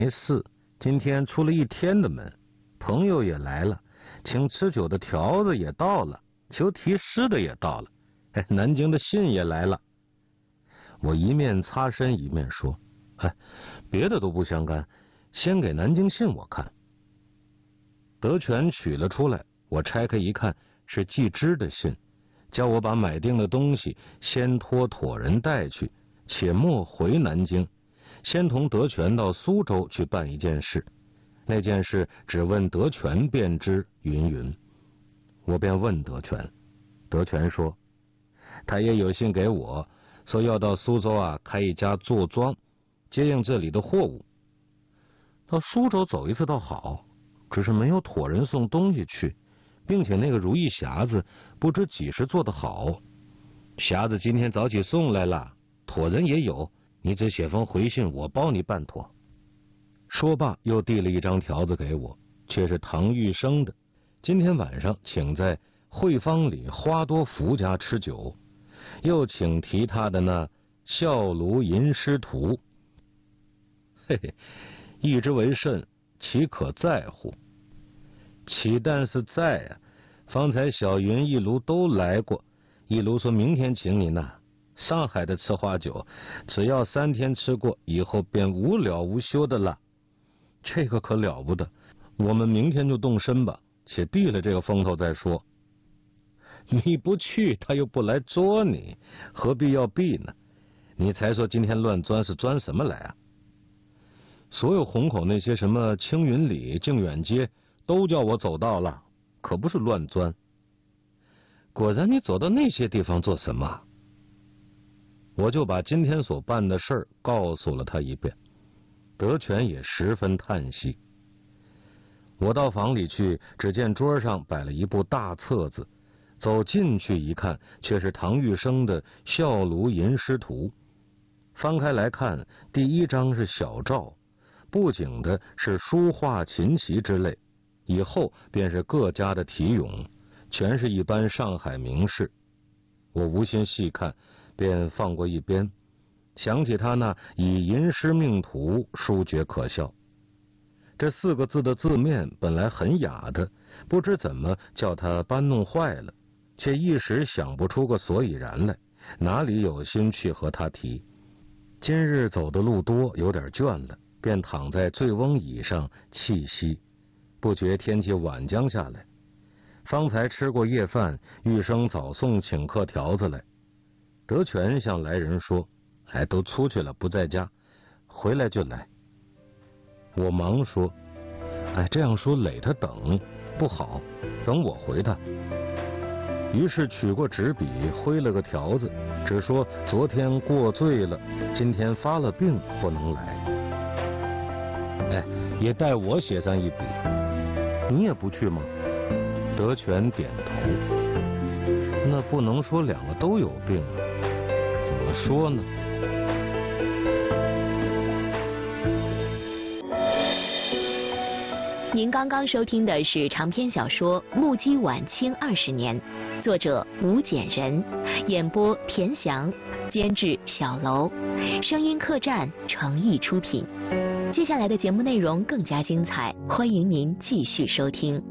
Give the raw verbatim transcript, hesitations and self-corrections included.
没事，今天出了一天的门，朋友也来了，请吃酒的条子也到了，求题诗的也到了，哎，南京的信也来了。我一面擦身一面说，哎，别的都不相干，先给南京信我看。德全取了出来，我拆开一看，是季之的信，叫我把买定的东西先托妥人带去，且莫回南京，先同德全到苏州去办一件事，那件事只问德全便知，云云。我便问德全，德全说，他也有信给我，说要到苏州啊开一家坐庄，接应这里的货物。到苏州走一次倒好，只是没有妥人送东西去，并且那个如意匣子不知几时做得好。匣子今天早起送来了，妥人也有，你只写封回信，我包你办妥。说罢又递了一张条子给我，却是唐玉生的，今天晚上请在汇芳里花多福家吃酒，又请提他的那孝庐吟诗图。嘿嘿，意之为甚，岂可在乎？岂但是在啊，方才小云一卢都来过，一卢说明天请你呢。上海的吃花酒，只要三天吃过，以后便无了无休的了。这个可了不得，我们明天就动身吧，且避了这个风头再说。你不去，他又不来捉你，何必要避呢？你才说今天乱钻是钻什么来啊？所有虹口那些什么青云里、靖远街，都叫我走到了，可不是乱钻。果然，你走到那些地方做什么？我就把今天所办的事儿告诉了他一遍，德全也十分叹息。我到房里去，只见桌上摆了一部大册子，走进去一看，却是唐玉生的《孝庐吟诗图》。翻开来看，第一章是小照，布景的是书画琴棋之类，以后便是各家的题咏，全是一般上海名士。我无心细看，便放过一边，想起他那以吟诗命途，殊觉可笑。这四个字的字面本来很雅的，不知怎么叫他搬弄坏了，却一时想不出个所以然来，哪里有心去和他提。今日走的路多，有点倦了，便躺在醉翁椅上气息，不觉天气晚将下来。方才吃过夜饭，玉生早送请客条子来。德全向来人说，哎，都出去了，不在家，回来就来。我忙说，哎，这样说累他等不好，等我回他。于是取过纸笔，挥了个条子，只说昨天过醉了，今天发了病，不能来。哎，也带我写上一笔。你也不去吗？德全点头。那不能说两个都有病啊，怎么说呢？ 您刚刚收听的是长篇小说《目击晚清二十年》，作者吴简人，演播田翔，监制小楼，声音客栈诚意出品。接下来的节目内容更加精彩，欢迎您继续收听。